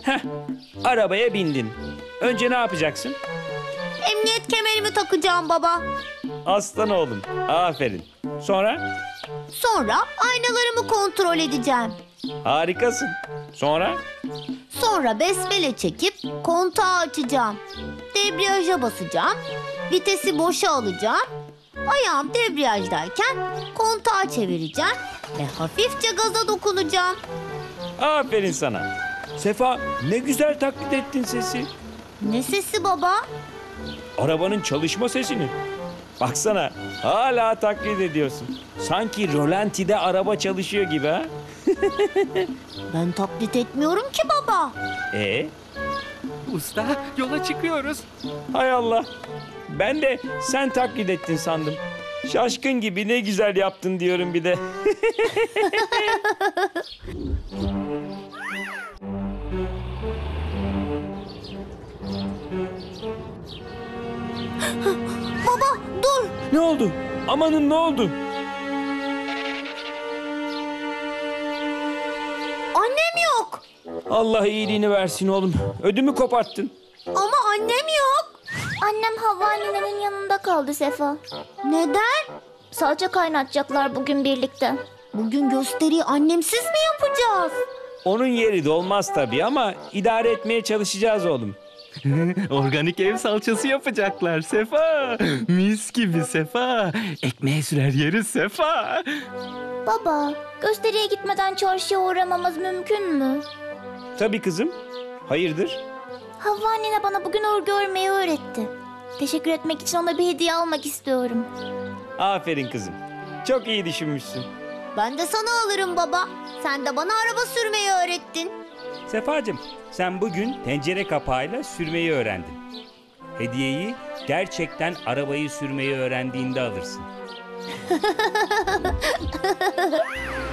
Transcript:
Heh, arabaya bindin. Önce ne yapacaksın? Emniyet kemerimi takacağım baba. Aslan oğlum, aferin. Sonra? Sonra aynalarımı kontrol edeceğim. Harikasın. Sonra? Sonra besmele çekip kontağı açacağım. Debriyaja basacağım. Vitesi boşa alacağım. Ayağım debriyajdayken kontağı çevireceğim ve hafifçe gaza dokunacağım. Aferin sana. Sefa, ne güzel taklit ettin sesi. Ne sesi baba? Arabanın çalışma sesini. Baksana, hala taklit ediyorsun. Sanki rolantide araba çalışıyor gibi ha. Ben taklit etmiyorum ki baba. Usta, yola çıkıyoruz. Hay Allah. Ben de sen taklit ettin sandım. Şaşkın gibi ne güzel yaptın diyorum bir de. Baba dur. Ne oldu? Amanın ne oldu? Annem yok. Allah iyiliğini versin oğlum. Ödümü koparttın. Ama annem yok. Annem Havva annenin yanında kaldı Sefa. Neden? Salça kaynatacaklar bugün birlikte. Bugün gösteriyi annemsiz mi yapacağız? Onun yeri dolmaz tabii ama idare etmeye çalışacağız oğlum. Organik ev salçası yapacaklar Sefa. Mis gibi Sefa. Ekmeğe sürer yeriz Sefa. Baba, gösteriye gitmeden çarşıya uğramamız mümkün mü? Tabii kızım. Hayırdır? Havva annene bana bugün örgü örmeyi öğretti. Teşekkür etmek için ona bir hediye almak istiyorum. Aferin kızım. Çok iyi düşünmüşsün. Ben de sana alırım baba. Sen de bana araba sürmeyi öğrettin. Sefacığım, sen bugün tencere kapağıyla sürmeyi öğrendin. Hediyeyi gerçekten arabayı sürmeyi öğrendiğinde alırsın.